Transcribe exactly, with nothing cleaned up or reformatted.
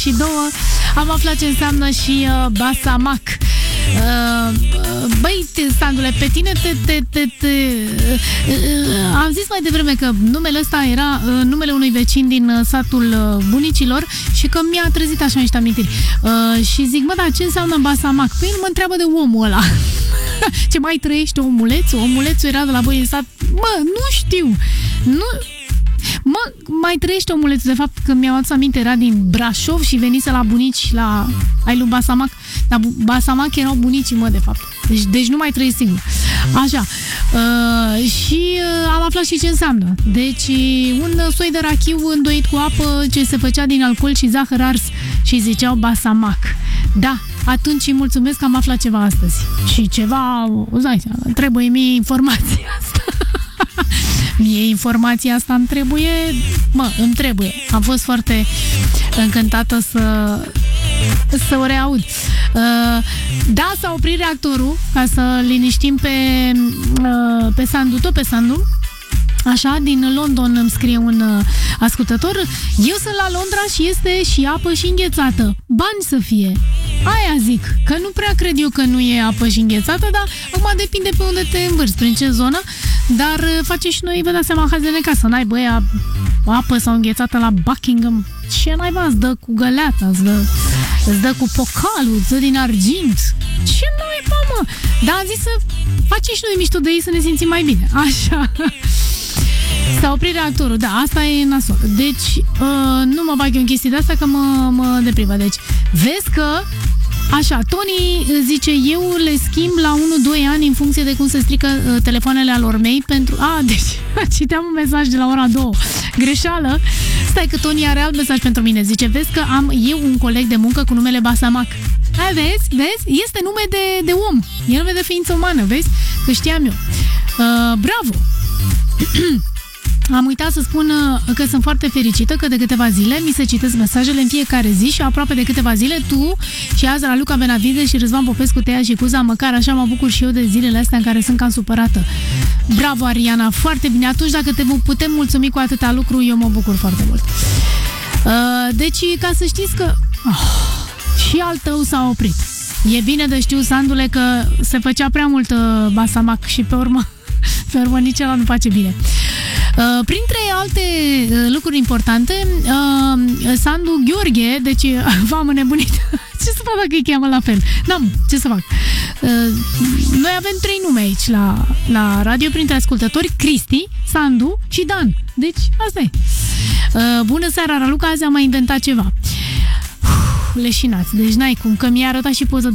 și două am aflat ce înseamnă și uh, basamac. Uh, băi, Sandule, pe tine te, te, te, te, uh, am zis mai devreme că numele ăsta era uh, numele unui vecin din uh, satul uh, bunicilor și că mi-a trezit așa niște amintiri. Uh, și zic, mă, dar ce înseamnă basamac? Păi el mă întreabă de omul ăla. Ce mai trăiește omulețul? Omulețul era de la voi în sat? Mă, nu știu. Nu... Mă, mai trăiește omulețul. De fapt, când mi-am adus aminte, era din Brașov și venise la bunici, la ai lui Basamac. Dar Basamac erau bunicii, mă, de fapt. Deci, deci nu mai trăiesc singur. Așa. Uh, și uh, am aflat și ce înseamnă. Deci, un soi de rachiu îndoit cu apă ce se făcea din alcool și zahăr ars și ziceau Basamac. Da, atunci îi mulțumesc că am aflat ceva astăzi. Și ceva, uzi, trebuie mie informația asta. Mie informația asta îmi trebuie, mă, îmi trebuie. Am fost foarte încântată să, să o reaud. Da, s-a oprit reactorul, ca să liniștim pe, pe Sandu, tot pe Sandu. Așa, din London îmi scrie un uh, ascultător. Eu sunt la Londra și este și apă și înghețată. Bani să fie. Aia zic, că nu prea cred eu că nu e apă și înghețată, dar acum depinde pe unde te învârți, prin ce zonă. Dar uh, face și noi, vă dați seama, hazi de necas, să n-ai băia apă sau înghețată la Buckingham. Ce naiba, îți dă cu găleata, îți dă, îți dă cu pocalul, îți dă din argint. Ce naiba, mă? Dar am zis să facem și noi mișto de ei să ne simțim mai bine. Așa. S-a oprit reactorul, da, asta e nasol. Deci, uh, nu mă bag eu în chestii de asta că mă, mă deprivă. Deci, vezi că, așa, Tony zice, eu le schimb la unu doi ani în funcție de cum se strică uh, telefoanele alor mei pentru... A, deci, citeam un mesaj de la ora două. Greșeală. Stai că Tony are alt mesaj pentru mine. Zice, vezi că am eu un coleg de muncă cu numele Basamac. Hai, vezi, vezi? Este nume de, de om. E nume de ființă umană, vezi? Că știam eu. Uh, bravo! Am uitat să spun că sunt foarte fericită că de câteva zile mi se citesc mesajele în fiecare zi și aproape de câteva zile tu și azi la Luca Benavide și Răzvan Popescu, Tea și Cuza, măcar așa mă bucur și eu de zilele astea în care sunt cam supărată. Bravo, Ariana, foarte bine. Atunci dacă te putem mulțumi cu atâta lucru, eu mă bucur foarte mult. Deci, ca să știți că oh, și al tău s-a oprit. E bine de știu, Sandule, că se făcea prea mult basamac și pe urmă, pe urmă nici ăla nu face bine. Uh, printre alte uh, lucruri importante, uh, Sandu Gheorghe, deci uh, v-am înnebunit. Ce să fac dacă îi cheamă la fel? N-am, ce să fac? Uh, noi avem trei nume aici la, la radio, printre ascultători: Cristi, Sandu și Dan. Deci, asta e. Uh, bună seara, Raluca, azi am mai inventat ceva. Uf, leșinați, deci n-ai cum, că mi-a arătat și poză